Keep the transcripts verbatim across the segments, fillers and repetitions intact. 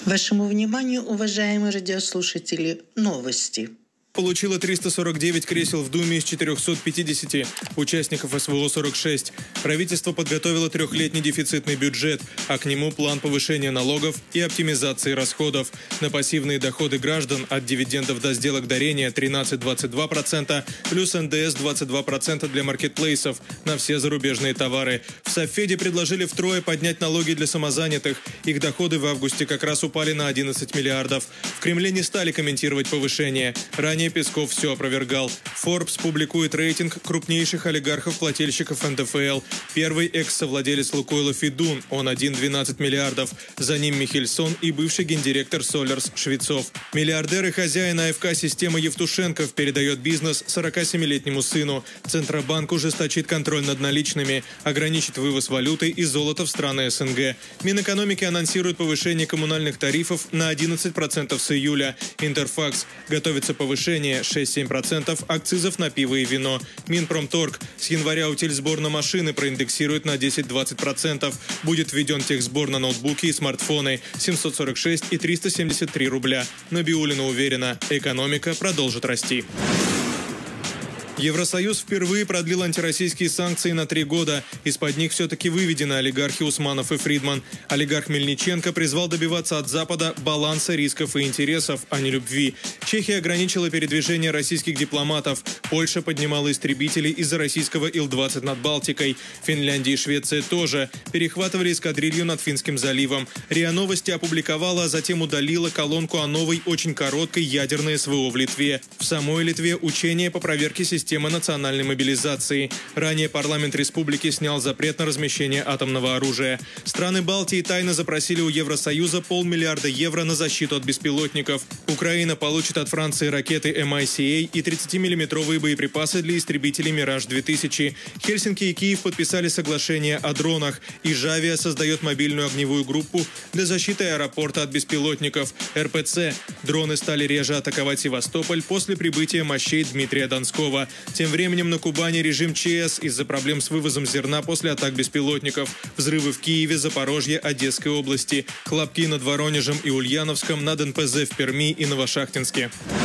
Вашему вниманию, уважаемые радиослушатели, новости. Получила триста сорок девять кресел в Думе из четырехсот пятидесяти, участников эс вэ о сорок шесть. Правительство подготовило трехлетний дефицитный бюджет, а к нему план повышения налогов и оптимизации расходов. На пассивные доходы граждан от дивидендов до сделок дарения тринадцать - двадцать два процента, плюс эн дэ эс двадцать два процента для маркетплейсов на все зарубежные товары. В Совфеде предложили втрое поднять налоги для самозанятых. Их доходы в августе как раз упали на одиннадцать миллиардов. В Кремле не стали комментировать повышение. Ранее Песков все опровергал. Forbes публикует рейтинг крупнейших олигархов-плательщиков эн дэ эф эл. Первый экс-совладелец Лукойла Федун, он один целых двенадцать минутов. За ним Михельсон и бывший гендиректор Солерс Швецов. Миллиардер и хозяин а эф ка-системы Евтушенков передает бизнес сорокасемилетнему сыну. Центробанк ужесточит контроль над наличными, ограничит вывоз валюты и золота в страны эс эн гэ. Минэкономики анонсирует повышение коммунальных тарифов на одиннадцать процентов с июля. Интерфакс. Готовится повышение шесть - семь процентов акцизов на пиво и вино. Минпромторг. С января утильсбор на машины проиндексирует на десять - двадцать процентов. Будет введен техсбор на ноутбуки и смартфоны семьсот сорок шесть и триста семьдесят три рубля. Набиуллина уверена, экономика продолжит расти. Евросоюз впервые продлил антироссийские санкции на три года. Из-под них все-таки выведены олигархи Усманов и Фридман. Олигарх Мельниченко призвал добиваться от Запада баланса рисков и интересов, а не любви. Чехия ограничила передвижение российских дипломатов. Польша поднимала истребители из-за российского ил двадцать над Балтикой. Финляндия и Швеция тоже. Перехватывали эскадрилью над Финским заливом. РИА Новости опубликовала, а затем удалила колонку о новой, очень короткой ядерной эс вэ о в Литве. В самой Литве учения по проверке системы Система национальной мобилизации. Ранее парламент республики снял запрет на размещение атомного оружия. Страны Балтии тайно запросили у Евросоюза полмиллиарда евро на защиту от беспилотников. Украина получит от Франции ракеты эм ай си эй и тридцатимиллиметровые боеприпасы для истребителей «Мираж две тысячи». Хельсинки и Киев подписали соглашение о дронах. Ижавия создает мобильную огневую группу для защиты аэропорта от беспилотников. эр пэ цэ. Дроны стали реже атаковать Севастополь после прибытия мощей Дмитрия Донского. Тем временем на Кубани режим че эс из-за проблем с вывозом зерна после атак беспилотников. Взрывы в Киеве, Запорожье, Одесской области. Хлопки над Воронежем и Ульяновском, над эн пэ зэ в Перми и Новошахтинске.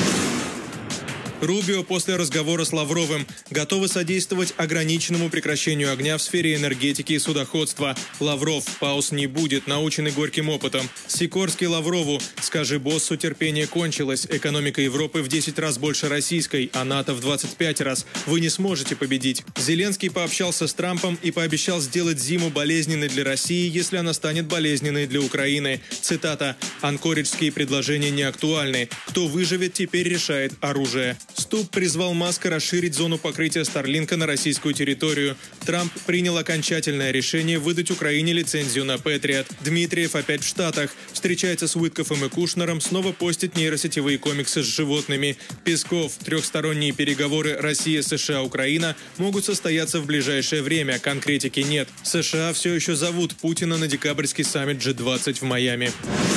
Рубио после разговора с Лавровым готовы содействовать ограниченному прекращению огня в сфере энергетики и судоходства. Лавров: пауз не будет, наученный горьким опытом. Сикорский Лаврову: скажи боссу, терпение кончилось. Экономика Европы в десять раз больше российской, а НАТО в двадцать пять раз. Вы не сможете победить. Зеленский пообщался с Трампом и пообещал сделать зиму болезненной для России, если она станет болезненной для Украины. Цитата: «Анкориджские предложения не актуальны. Кто выживет, теперь решает оружие». Ступ призвал Маска расширить зону покрытия Старлинка на российскую территорию. Трамп принял окончательное решение выдать Украине лицензию на Патриот. Дмитриев опять в Штатах. Встречается с Уиткофом и Кушнером, снова постит нейросетевые комиксы с животными. Песков: трехсторонние переговоры Россия, США, Украина могут состояться в ближайшее время. Конкретики нет. США все еще зовут Путина на декабрьский саммит джи двадцать в Майами.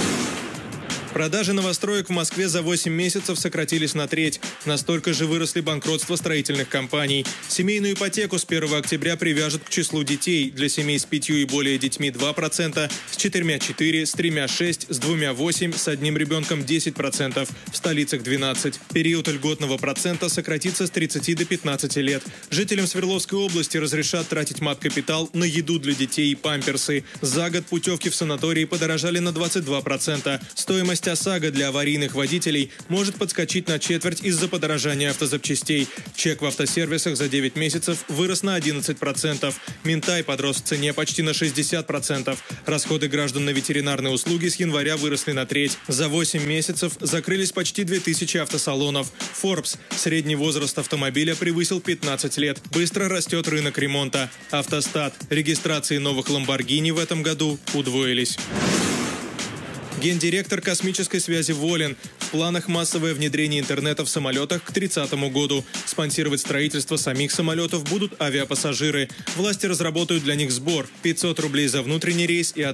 Продажи новостроек в Москве за восемь месяцев сократились на треть. Настолько же выросли банкротства строительных компаний. Семейную ипотеку с первого октября привяжут к числу детей. Для семей с пятью и более детьми два процента, с четырьмя четыре, с тремя шесть, с двумя восемь, с одним ребенком десять процентов. В столицах двенадцать процентов. Период льготного процента сократится с тридцати до пятнадцати лет. Жителям Свердловской области разрешат тратить мат-капитал на еду для детей и памперсы. За год путевки в санатории подорожали на двадцать два процента. Стоимость ОСАГО для аварийных водителей может подскочить на четверть из-за подорожания автозапчастей. Чек в автосервисах за девять месяцев вырос на одиннадцать процентов. Минтай подрос в цене почти на шестьдесят процентов. Расходы граждан на ветеринарные услуги с января выросли на треть. За восемь месяцев закрылись почти две тысячи автосалонов. Forbes. Средний возраст автомобиля превысил пятнадцать лет. Быстро растет рынок ремонта. Автостат. Регистрации новых «Ламборгини» в этом году удвоились. Гендиректор космической связи Волин. В планах массовое внедрение интернета в самолетах к тридцатому году. Спонсировать строительство самих самолетов будут авиапассажиры. Власти разработают для них сбор: пятьсот рублей за внутренний рейс и